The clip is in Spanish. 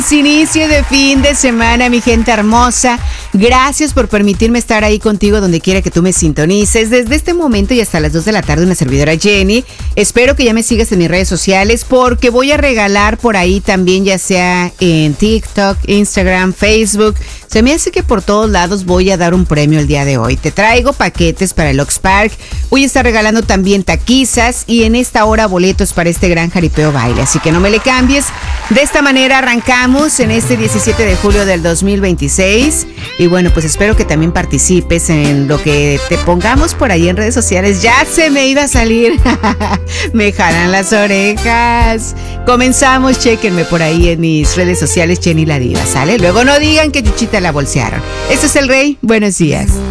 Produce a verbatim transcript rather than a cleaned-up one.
Inicio de fin de semana, mi gente hermosa. Gracias por permitirme estar ahí contigo donde quiera que tú me sintonices. Desde este momento y hasta las dos de la tarde, una servidora Jenny. Espero que ya me sigas en mis redes sociales porque voy a regalar por ahí también, ya sea en TikTok, Instagram, Facebook. Se me hace que por todos lados voy a dar un premio el día de hoy. Te traigo paquetes para el Ox Park. Voy a estar regalando también taquizas y en esta hora boletos para este gran jaripeo baile. Así que no me le cambies. De esta manera arrancamos en este diecisiete de julio del dos mil veintiséis. Y bueno, pues espero que también participes en lo que te pongamos por ahí en redes sociales. Ya se me iba a salir. Me jalan las orejas. Comenzamos, chéquenme por ahí en mis redes sociales, Jenny la Diva, ¿sale? Luego no digan que Chuchita la bolsearon. Esto es El Rey. Buenos días.